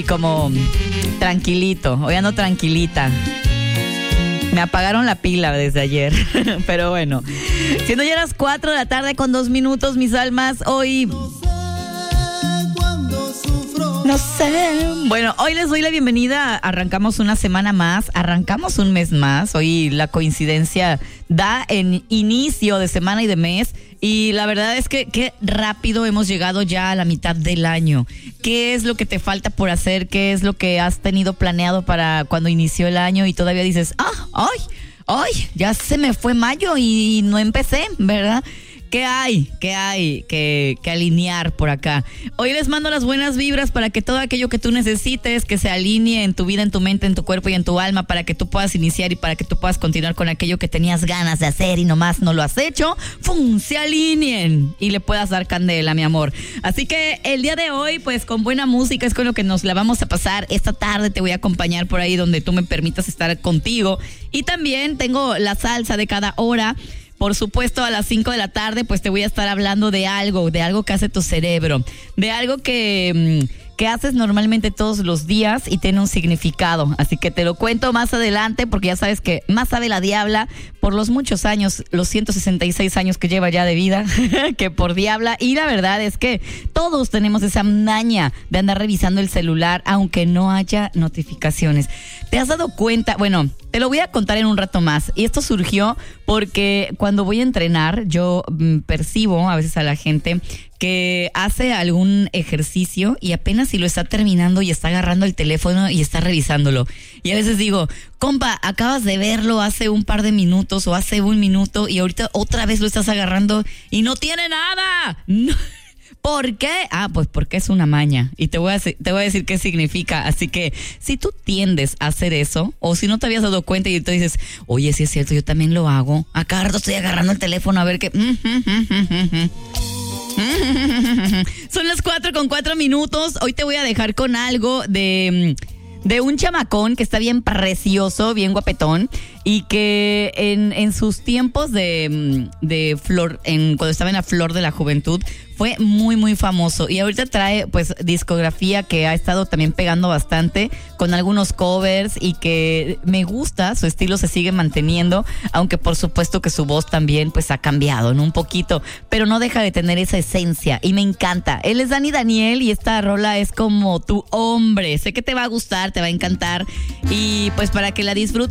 Como tranquilito, hoy ando tranquilita. Me apagaron la pila desde ayer, pero bueno. Siendo ya las 4 de la tarde con 2 minutos, mis almas, hoy... No sé. Bueno, hoy les doy la bienvenida. Arrancamos una semana más, arrancamos un mes más. Hoy la coincidencia da en inicio de semana y de mes. Y la verdad es que qué rápido hemos llegado ya a la mitad del año. ¿Qué es lo que te falta por hacer? ¿Qué es lo que has tenido planeado para cuando inició el año y todavía dices, ¡ay! Ya se me fue mayo y no empecé, ¿verdad? ¿Qué hay que alinear por acá? Hoy les mando las buenas vibras para que todo aquello que tú necesites, que se alinee en tu vida, en tu mente, en tu cuerpo y en tu alma, para que tú puedas iniciar y para que tú puedas continuar con aquello que tenías ganas de hacer y nomás no lo has hecho, se alineen y le puedas dar candela, mi amor. Así que el día de hoy, pues con buena música es con lo que nos la vamos a pasar. Esta tarde te voy a acompañar por ahí donde tú me permitas estar contigo. Y también tengo la salsa de cada hora. Por supuesto, a las 5 de la tarde, pues te voy a estar hablando de algo que hace tu cerebro, de algo que haces normalmente todos los días y tiene un significado. Así que te lo cuento más adelante, porque ya sabes que más sabe la diabla por los muchos años, los 166 años que lleva ya de vida, que por diabla. Y la verdad es que todos tenemos esa maña de andar revisando el celular, aunque no haya notificaciones. ¿Te has dado cuenta? Bueno, te lo voy a contar en un rato más. Y esto surgió porque cuando voy a entrenar, yo percibo a veces a la gente que hace algún ejercicio y apenas si lo está terminando y está agarrando el teléfono y está revisándolo. Y a veces digo, compa, acabas de verlo hace un par de minutos o hace un minuto y ahorita otra vez lo estás agarrando y no tiene nada. No. ¿Por qué? Pues porque es una maña y te voy a decir qué significa. Así que si tú tiendes a hacer eso o si no te habías dado cuenta y te dices, oye, sí es cierto, yo también lo hago. A cada rato estoy agarrando el teléfono a ver qué... Son las 4:04. Hoy te voy a dejar con algo de un chamacón que está bien precioso, bien guapetón, y que en sus tiempos de flor, cuando estaba en la flor de la juventud, fue muy, muy famoso. Y ahorita trae, pues, discografía que ha estado también pegando bastante con algunos covers y que me gusta, su estilo se sigue manteniendo, aunque por supuesto que su voz también, pues, ha cambiado, ¿no? Un poquito, pero no deja de tener esa esencia y me encanta. Él es Dani Daniel y esta rola es como tu hombre. Sé que te va a gustar, te va a encantar y pues para que la disfrutes.